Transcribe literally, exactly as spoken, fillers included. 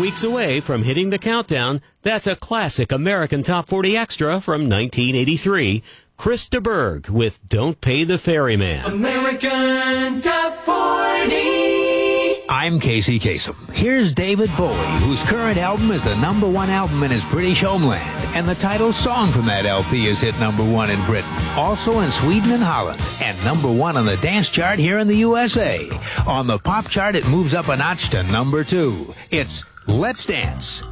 weeks away from hitting the countdown, that's a classic American Top forty extra from nineteen eighty-three. Chris de Burgh with Don't Pay the Ferryman. American Top forty. I'm Casey Kasem. Here's David Bowie, whose current album is the number one album in his British homeland, and the title song from that L P is hit number one in Britain, also in Sweden and Holland, and number one on the dance chart here in the U S A. On the pop chart, it moves up a notch to number two. It's Let's Dance.